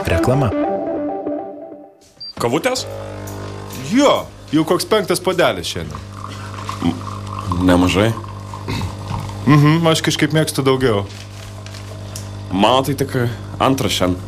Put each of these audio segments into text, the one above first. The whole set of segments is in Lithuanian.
Reklama. Kavutės? Jo, jau koks 5 puodelis šiandien. Nemažai. Aš kažkaip mėgstu daugiau. Mano tai tik 2 šiandien.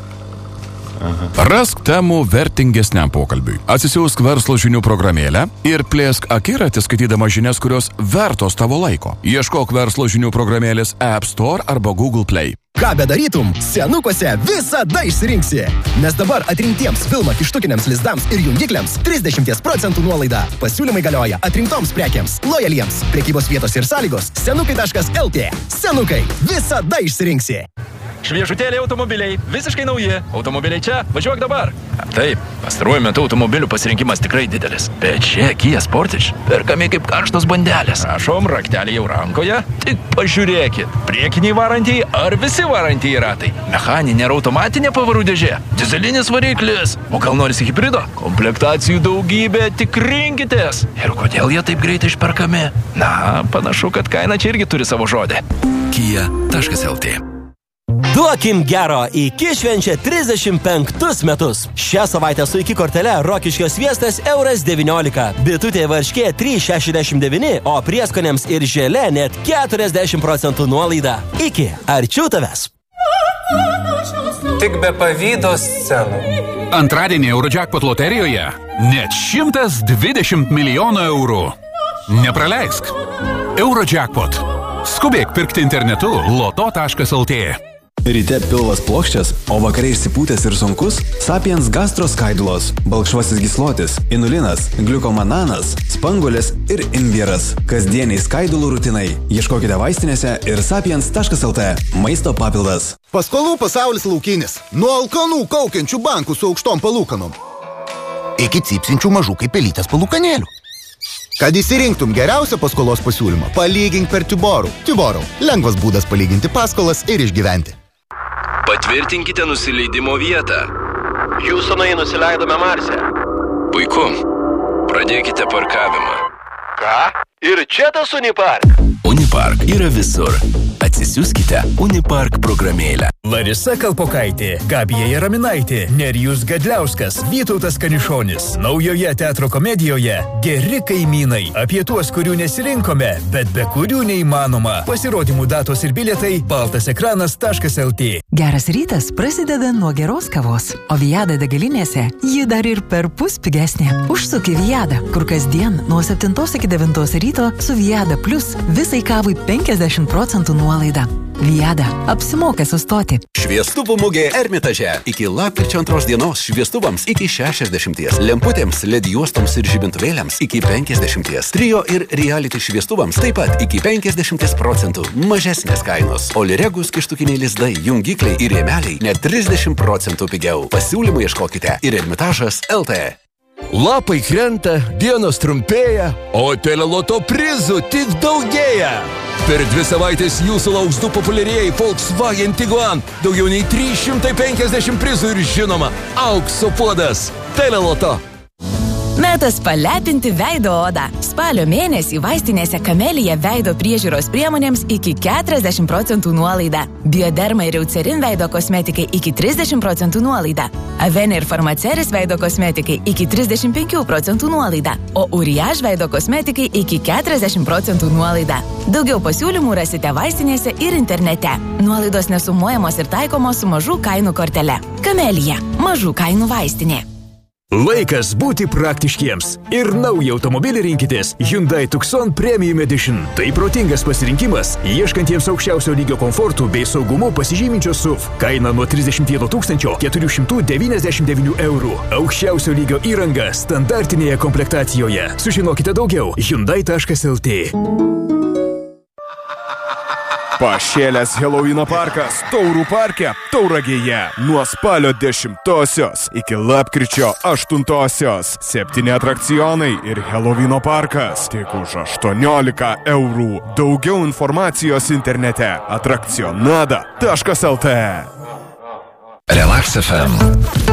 Rask temų vertingesniam pokalbiui. Atsisiųsk verslo žinių programėlę ir plėsk akiratį skaitydama žinias, kurios vertos tavo laiko. Ieškok verslo žinių programėlės App Store arba Google Play. Ką bedarytum, senukuose visada išsirinksi. Nes dabar atrinktiems Vilma kištukiniams lizdams ir jungikliams 30% nuolaida. Pasiūlymai galioja atrinktoms prekiams, lojaliems. Prekybos vietos ir sąlygos senukai.lt. Senukai, visada išsirinksi. Šviežutėliai automobiliai, visiškai nauji. Automobiliai čia, važiuok dabar. Taip, pastaruoju metu automobilių pasirinkimas tikrai didelis. Bet čia Kia Sportage perkami kaip karštos bandelės. Prašom, raktelį jau rankoje. Tik pažiūrėkit, priekiniai varantieji ar visi varantieji ratai. Mechaninė ar automatinė pavarų dėžė. Dizelinis variklis. O gal norisi hibrido? Komplektacijų daugybė, tik rinkitės. Ir kodėl jie taip greitai išperkami? Na, panašu, kad kaina čia irgi turi savo žodį. Kia.lt. Duokim gero, iki švenčia 35 metus. Šią savaitę su iki kortele Rokiškio sviestas €19. Bitutė varškė 3,69, o prieskoniams ir želė net 40% nuolaida. Iki, arčiau tavęs. Tik be pavydo scenų. Antradienį Eurojackpot loterijoje net 120 milijonų eurų. Nepraleisk. Eurojackpot. Skubėk pirkti internetu loto.lt. Ryte pilvas plokščias, o vakare išsipūtęs ir sunkus – Sapiens gastroskaidulos, balkšvasis gyslotis, inulinas, gliukomananas, spanguolės ir imbieras. Kasdieniai skaidulų rutinai. Ieškokite vaistinėse ir sapiens.lt. Maisto papildas. Paskolų pasaulis laukinis. Nuo alkanų kaukiančių bankų su aukštom palūkanom iki cypsinčių mažų kaip pelytės palūkanėlių. Kad įsirinktum geriausią paskolos pasiūlymą, palygink per Tiborų. Tiborų – lengvas būdas palyginti paskolas ir išgyventi. Patvirtinkite nusileidimo vietą. Hjūstonai nusileidome Marse. Puiku. Pradėkite parkavimą. Ką? Ir čia tas Unipark? Unipark yra visur. Atsisiųskite Unipark programėlę. Larisa Kalpokaitė, Gabija Jaraminaitė, Nerijus Gadliauskas, Vytautas Kanišonis. Naujoje teatro komedijoje Geri kaimynai. Apie tuos, kurių nesirinkome, bet be kurių neįmanoma. Pasirodymų datos ir bilietai baltasekranas.lt. Geras rytas prasideda nuo geros kavos, o Viada degalinėse ji dar ir perpus pigesnė. Užsuk į Viadą, kur kasdien nuo 7 iki 9 ryto su Viada Plus visai kavai 50% nuolaida. Viada, apsimoka sustoti. Šviestuvų mugė Ermitaže. Iki lapkričio 2 dienos šviestuvams iki 60, lemputėms, LED juostoms ir žibintuvėliams iki 50, trio ir reality šviestuvams taip pat iki 50% mažesnės kainos. Oliregus kištukiniai lizdai, jungikliai ir rėmeliai net 30% pigiau. Pasiūlymų ieškokite ir Ermitažas.lt. Lapai krenta, dienos trumpėja, o Teleloto prizų tik daugėja. Per 2 savaitės jūsų lauks 2 populiarieji Volkswagen Tiguan, daugiau nei 350 prizų ir žinoma, aukso puodas. Teleloto. Metas palepinti veido odą. Spalio mėnesį vaistinėse Kamelija veido priežiūros priemonėms iki 40% nuolaida. Bioderma ir Eucerin veido kosmetikai iki 30% nuolaida. Avene ir Farmaceris veido kosmetikai iki 35% nuolaida. O Uriaž veido kosmetikai iki 40% nuolaida. Daugiau pasiūlymų rasite vaistinėse ir internete. Nuolaidos nesumuojamos ir taikomos su mažų kainų kortele. Kamelija. Mažų kainų vaistinė. Laikas būti praktiškiems. Ir naują automobilį rinkitės Hyundai Tucson Premium Edition. Tai protingas pasirinkimas, ieškantiems aukščiausio lygio komfortų bei saugumu pasižyminčios SUV. Kaina nuo 31 499 eurų. Aukščiausio lygio įranga standartinėje komplektacijoje. Sužinokite daugiau Hyundai.lt. Pašėlęs Helovyno parkas Taurų parke Tauragėje nuo spalio 10 iki lapkričio 8. 7 atrakcionai ir Helovyno parkas tik už 18 eurų. Daugiau informacijos internete atrakcionada.lt. Relax FM.